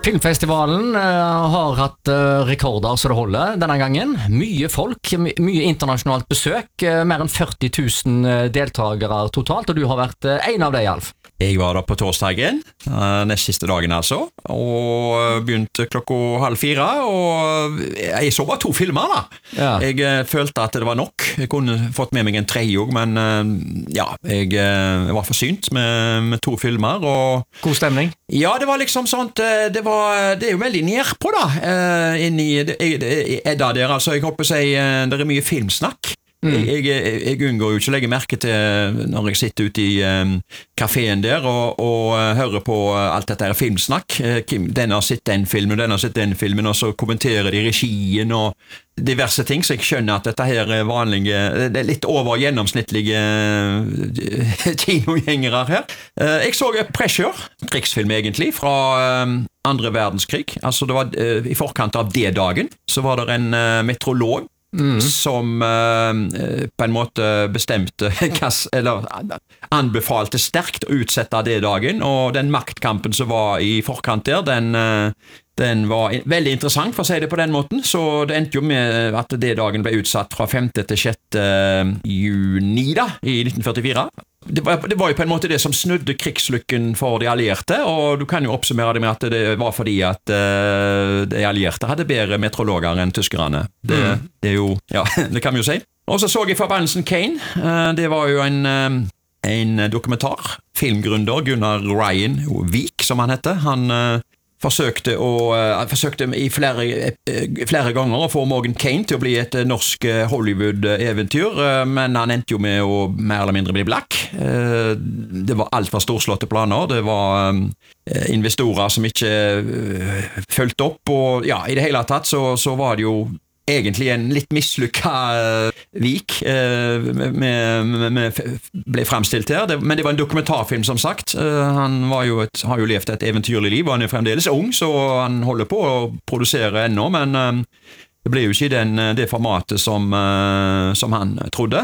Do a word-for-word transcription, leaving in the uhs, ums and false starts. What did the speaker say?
Filmfestivalen uh, har hatt uh, rekorder så det holder denne gangen. Mye folk, my mye internasjonalt besøk, uh, mer enn førti tusen deltakere totalt, og du har vært uh, en av dem, Alf. Jeg var da på torsdagen, uh, nest siste dagen altså, og begynte klokka halv fire, og jeg så bare to filmer da. Ja. Jeg uh, følte at det var nok. Jeg kunne fått med meg en tredje, men uh, ja, jeg, uh, jeg var forsynt med, med to filmer. Og god stemning? Ja, det var liksom sånt, uh, det var, det er jo veldig nærpå da, uh, inni Edda der, altså jeg håper å si, uh, det er mye filmsnakk. Mm. Jeg, jeg, jeg unngår jo ikke å legge merke til når jeg sitter ute i um, kaféen der og, og uh, hører på uh, alt dette her filmsnakk. Uh, Kim, den har sett den filmen, den har sett den filmen, og så kommenterer de regien og diverse ting, så jeg skjønner at dette her er vanlige, det er litt over gjennomsnittlige uh, kinogjengere her. Uh, jeg så Pressure, krigsfilm egentlig, fra um, andre verdenskrig. Altså det var uh, i forkant av D-dagen, så var det en uh, meteorolog Mm. som uh, på en måte bestemte eller anbefalte sterkt å utsette det dagen, og den maktkampen som var i forkant der, den, uh, den var veldig interessant, for å si det på den måten, så det endte jo med at det dagen ble utsatt fra femte til sjette juni da, i nitten førtifire. Det var, det var jo på en måte det som snudde krigslykken for de allierte, og du kan jo oppsummere det med at det var fordi at uh, de allierte hadde bedre meteorologer enn tyskerne. Det, mm. det er jo, ja, det kan vi jo si. Og så så jeg forbannelsen Kane. Uh, det var jo en, uh, en dokumentar. Filmgründer Gunnar Ryan Vik, som han heter. Han uh, forsøkte, å, uh, forsøkte i flere, uh, flere ganger å få Morgan Kane til å bli et uh, norsk uh, Hollywood-eventyr, uh, men han endte jo med å mer eller mindre bli blakk. Uh, det var alt for storslåtte planer, det var um, investorer som ikke uh, fulgte opp, og ja, i det hele tatt så, så var det jo egentlig en litt mislykka uh, Vik uh, med, med, med, ble fremstilt her, det, men det var en dokumentarfilm som sagt. Uh, han var jo et, har jo levd et eventyrlig liv, og han er fremdeles ung, så han holder på å produsere ennå, men uh, det ble jo ikke den, det formatet som, uh, som han trodde.